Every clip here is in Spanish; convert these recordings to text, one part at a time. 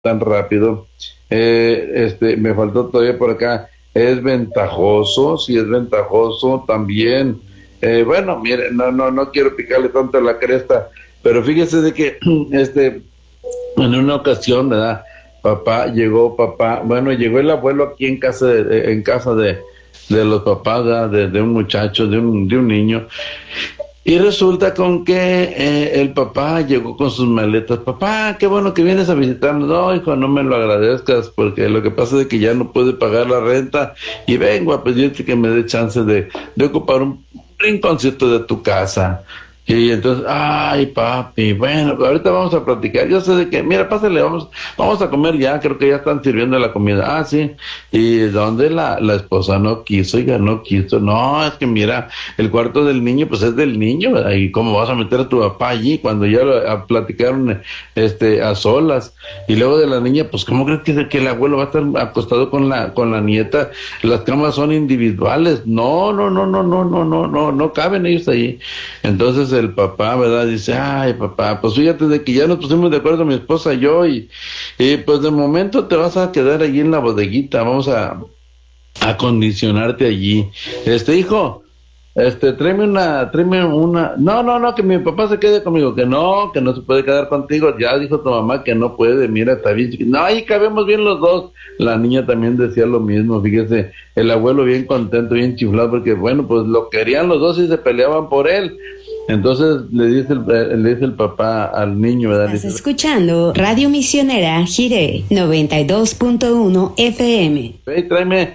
tan rápido. Me faltó todavía por acá. Es ventajoso, sí es ventajoso también. Bueno, mire, no quiero picarle tanto la cresta, pero fíjese de que en una ocasión, ¿verdad? Llegó el abuelo aquí en casa de los papás, ¿verdad? De un muchacho, de un niño. Y resulta con que el papá llegó con sus maletas. Papá, qué bueno que vienes a visitarnos. No, hijo, no me lo agradezcas, porque lo que pasa es que ya no puede pagar la renta y vengo a pedirte que me dé chance de ocupar un rinconcito de tu casa. Y entonces, ay, papi, bueno, ahorita vamos a platicar. Yo sé de que, mira, pásale, vamos a comer ya, creo que ya están sirviendo la comida. Ah, sí. ¿Y dónde la esposa no quiso? Oiga, no quiso. No, es que mira, el cuarto del niño, pues es del niño, ¿verdad? ¿Y cómo vas a meter a tu papá allí cuando ya platicaron, a solas? Y luego de la niña, pues, ¿cómo crees que el abuelo va a estar acostado con la nieta? Las camas son individuales. No caben ellos ahí. Entonces el papá, ¿verdad? Dice, ay, papá, pues fíjate de que ya nos pusimos de acuerdo mi esposa y yo, y pues de momento te vas a quedar allí en la bodeguita, vamos a acondicionarte allí. Hijo, tráeme una, no, que mi papá se quede conmigo, que no se puede quedar contigo, ya dijo tu mamá que no puede, mira, está bien, no, ahí cabemos bien los dos. La niña también decía lo mismo, fíjese, el abuelo bien contento, bien chiflado, porque bueno, pues lo querían los dos y se peleaban por él. Entonces le dice el papá al niño, ¿verdad? Estás escuchando Radio Misionera Jiré 92.1 FM. Ve y tráeme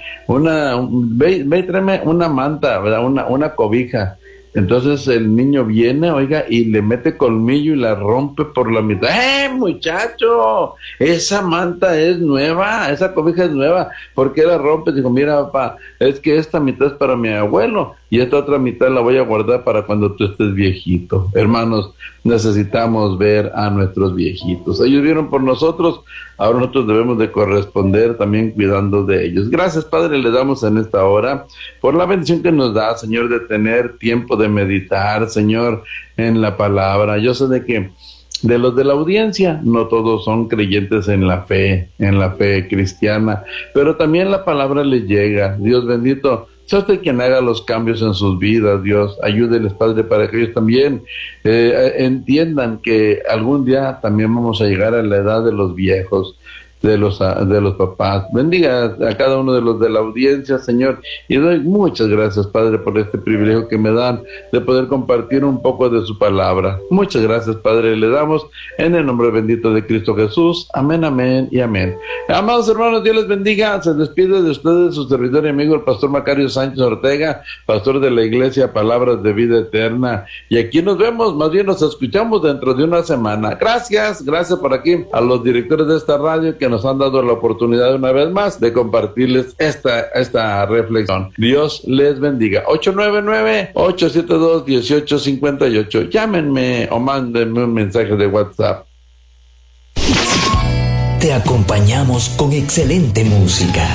una manta, ¿verdad? Una cobija. Entonces el niño viene, oiga, y le mete colmillo y la rompe por la mitad. Muchacho! Esa manta es nueva, esa cobija es nueva. ¿Por qué la rompes? Dijo, mira, papá, es que esta mitad es para mi abuelo y esta otra mitad la voy a guardar para cuando tú estés viejito. Hermanos, necesitamos ver a nuestros viejitos. Ellos vieron por nosotros, ahora nosotros debemos de corresponder también cuidando de ellos. Gracias, Padre, le damos en esta hora por la bendición que nos da, Señor, de tener tiempo de meditar, Señor, en la palabra. Yo sé de que de los de la audiencia, no todos son creyentes en la fe cristiana, pero también la palabra les llega. Dios bendito, sea usted quien haga los cambios en sus vidas. Dios, ayúdeles, Padre, para que ellos también entiendan que algún día también vamos a llegar a la edad de los viejos, de los papás. Bendiga a cada uno de los de la audiencia, Señor, y doy muchas gracias, Padre, por este privilegio que me dan de poder compartir un poco de su palabra. Muchas gracias, Padre, le damos en el nombre bendito de Cristo Jesús. Amén, amén y amén. Amados hermanos, Dios les bendiga. Se despide de ustedes su servidor y amigo, el pastor Macario Sánchez Ortega, pastor de la Iglesia Palabras de Vida Eterna, y aquí nos vemos, más bien nos escuchamos dentro de una semana. Gracias por aquí a los directores de esta radio que nos han dado la oportunidad una vez más de compartirles esta reflexión. Dios les bendiga. 899-872-1858. Llámenme o mándenme un mensaje de WhatsApp. Te acompañamos con excelente música.